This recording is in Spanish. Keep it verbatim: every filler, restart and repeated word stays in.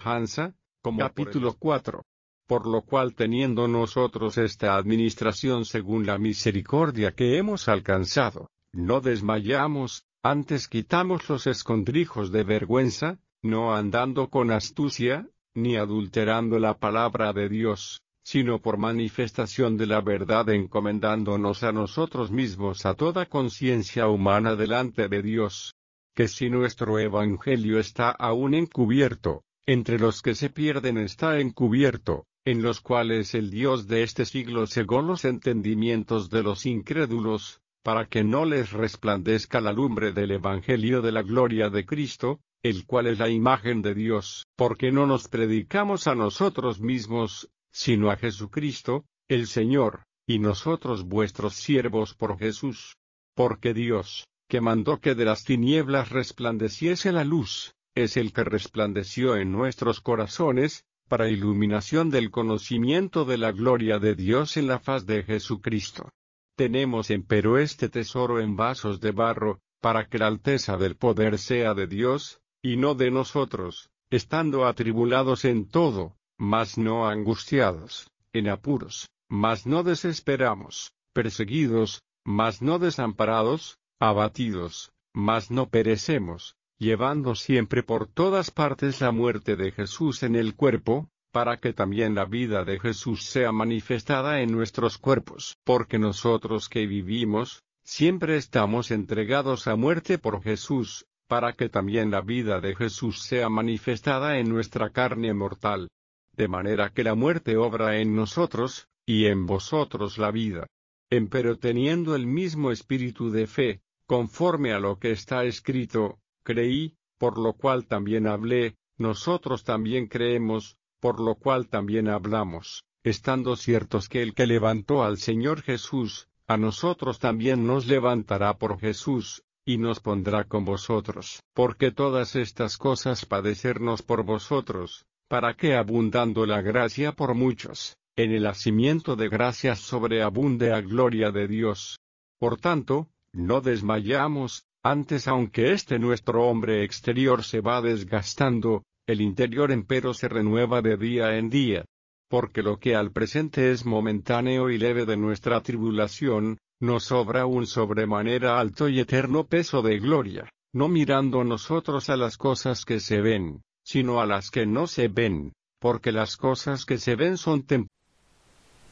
semejanza, como capítulo cuatro. Por lo cual teniendo nosotros esta administración según la misericordia que hemos alcanzado, no desmayamos, antes quitamos los escondrijos de vergüenza, no andando con astucia, ni adulterando la palabra de Dios, sino por manifestación de la verdad encomendándonos a nosotros mismos a toda conciencia humana delante de Dios. Que si nuestro evangelio está aún encubierto, entre los que se pierden está encubierto, en los cuales el Dios de este siglo cegó los entendimientos de los incrédulos, para que no les resplandezca la lumbre del evangelio de la gloria de Cristo, el cual es la imagen de Dios, porque no nos predicamos a nosotros mismos, sino a Jesucristo, el Señor, y nosotros vuestros siervos por Jesús. Porque Dios, que mandó que de las tinieblas resplandeciese la luz, es el que resplandeció en nuestros corazones, para iluminación del conocimiento de la gloria de Dios en la faz de Jesucristo. Tenemos empero este tesoro en vasos de barro, para que la alteza del poder sea de Dios, y no de nosotros, estando atribulados en todo, mas no angustiados, en apuros, mas no desesperamos, perseguidos, mas no desamparados, abatidos, mas no perecemos, llevando siempre por todas partes la muerte de Jesús en el cuerpo, para que también la vida de Jesús sea manifestada en nuestros cuerpos. Porque nosotros que vivimos, siempre estamos entregados a muerte por Jesús, para que también la vida de Jesús sea manifestada en nuestra carne mortal. De manera que la muerte obra en nosotros, y en vosotros la vida. Empero teniendo el mismo espíritu de fe, conforme a lo que está escrito, creí, por lo cual también hablé, nosotros también creemos, por lo cual también hablamos, estando ciertos que el que levantó al Señor Jesús, a nosotros también nos levantará por Jesús, y nos pondrá con vosotros. Porque todas estas cosas padecernos por vosotros, para que abundando la gracia por muchos, en el hacimiento de gracias sobreabunde a gloria de Dios. Por tanto, no desmayamos, antes aunque este nuestro hombre exterior se va desgastando, el interior empero se renueva de día en día. Porque lo que al presente es momentáneo y leve de nuestra tribulación, nos sobra un sobremanera alto y eterno peso de gloria, no mirando nosotros a las cosas que se ven, sino a las que no se ven, porque las cosas que se ven son temporales,